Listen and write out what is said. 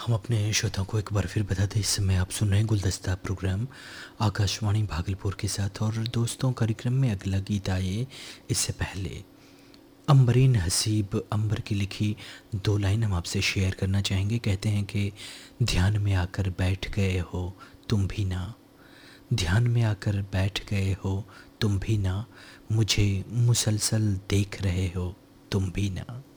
हम अपने श्रोताओं को एक बार फिर बता दें, इस समय आप सुन रहे हैं गुलदस्ता प्रोग्राम आकाशवाणी भागलपुर के साथ। और दोस्तों, कार्यक्रम में अगला गीत आए इससे पहले अंबरीन हसीब अंबर की लिखी दो लाइन हम आपसे शेयर करना चाहेंगे। कहते हैं कि ध्यान में आकर बैठ गए हो तुम भी ना, ध्यान में आकर बैठ गए हो तुम भी ना, मुझे मुसलसल देख रहे हो तुम भी ना।